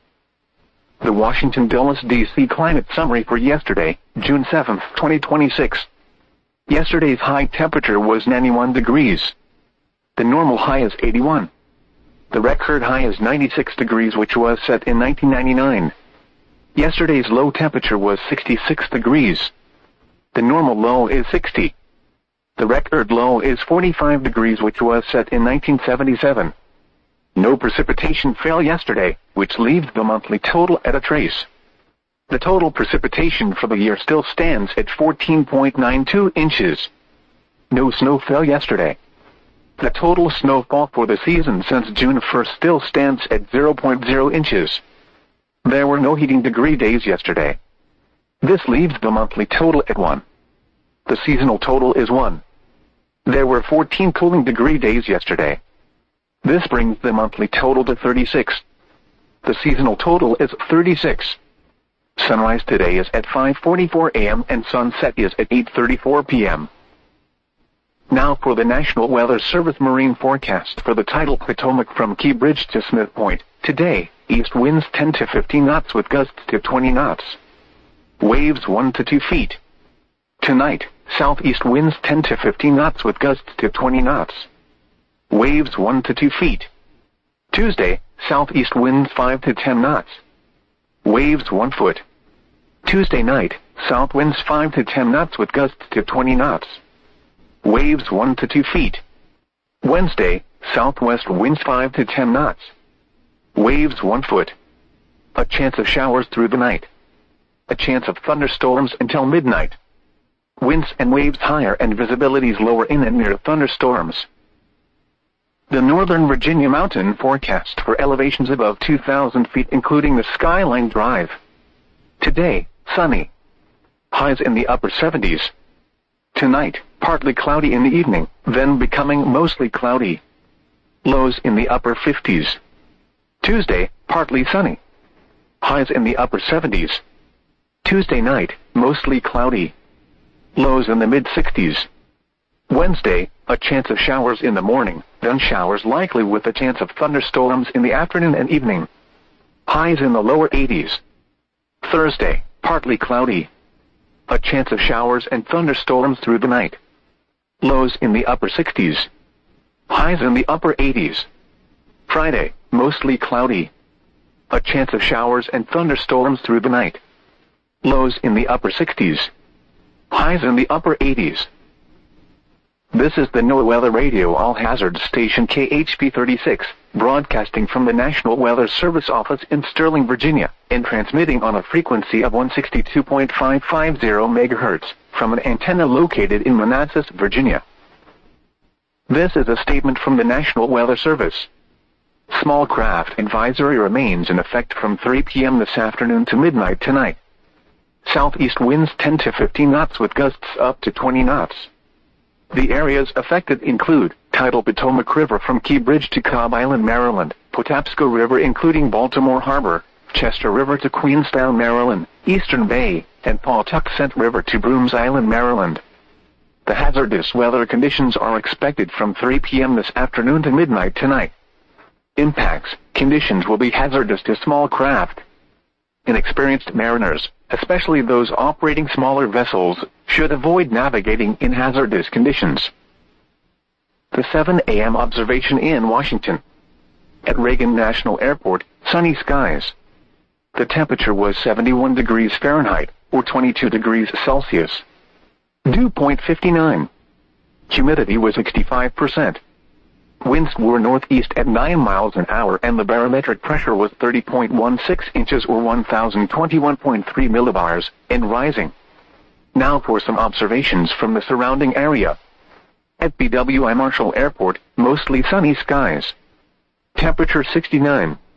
The Washington Dulles, D.C. Climate Summary for yesterday, June 7, 2026. Yesterday's high temperature was 91 degrees. The normal high is 81. The record high is 96 degrees, which was set in 1999. Yesterday's low temperature was 66 degrees. The normal low is 60. The record low is 45 degrees, which was set in 1977. No precipitation fell yesterday, which leaves the monthly total at a trace. The total precipitation for the year still stands at 14.92 inches. No snow fell yesterday. The total snowfall for the season since June 1st still stands at 0.0 inches. There were no heating degree days yesterday. This leaves the monthly total at 1. The seasonal total is 1. There were 14 cooling degree days yesterday. This brings the monthly total to 36. The seasonal total is 36. Sunrise today is at 5:44 a.m. and sunset is at 8:34 p.m. Now for the National Weather Service marine forecast for the tidal Potomac from Key Bridge to Smith Point. Today, east winds 10 to 15 knots with gusts to 20 knots. Waves 1 to 2 feet. Tonight, southeast winds 10 to 15 knots with gusts to 20 knots. Waves 1 to 2 feet. Tuesday, southeast winds 5 to 10 knots. Waves 1 foot. Tuesday night, south winds 5 to 10 knots with gusts to 20 knots. Waves 1 to 2 feet. Wednesday, southwest winds 5 to 10 knots. Waves 1 foot. A chance of showers through the night. A chance of thunderstorms until midnight. Winds and waves higher and visibilities lower in and near thunderstorms. The Northern Virginia Mountain forecast for elevations above 2,000 feet, including the Skyline Drive. Today, sunny. Highs in the upper 70s. Tonight, partly cloudy in the evening, then becoming mostly cloudy. Lows in the upper 50s. Tuesday, partly sunny. Highs in the upper 70s. Tuesday night, mostly cloudy. Lows in the mid-60s. Wednesday, a chance of showers in the morning, then showers likely with a chance of thunderstorms in the afternoon and evening. Highs in the lower 80s. Thursday, partly cloudy. A chance of showers and thunderstorms through the night. Lows in the upper 60s. Highs in the upper 80s. Friday, mostly cloudy. A chance of showers and thunderstorms through the night. Lows in the upper 60s. Highs in the upper 80s. This is the NOAA Weather Radio All Hazards Station KHP 36, broadcasting from the National Weather Service office in Sterling, Virginia, and transmitting on a frequency of 162.550 MHz from an antenna located in Manassas, Virginia. This is a statement from the National Weather Service. Small craft advisory remains in effect from 3 p.m. this afternoon to midnight tonight. Southeast winds 10 to 15 knots with gusts up to 20 knots. The areas affected include tidal Potomac River from Key Bridge to Cobb Island, Maryland, Patapsco River including Baltimore Harbor, Chester River to Queenstown, Maryland, Eastern Bay, and Pawtuxet River to Brooms Island, Maryland. The hazardous weather conditions are expected from 3 p.m. this afternoon to midnight tonight. Impacts: conditions will be hazardous to small craft. Inexperienced mariners, especially those operating smaller vessels, should avoid navigating in hazardous conditions. The 7 a.m. observation in Washington. At Reagan National Airport, sunny skies. The temperature was 71 degrees Fahrenheit, or 22 degrees Celsius. Dew point 59. Humidity was 65%. Winds were northeast at 9 miles an hour and the barometric pressure was 30.16 inches or 1,021.3 millibars, and rising. Now for some observations from the surrounding area. At BWI Marshall Airport, mostly sunny skies. Temperature 69.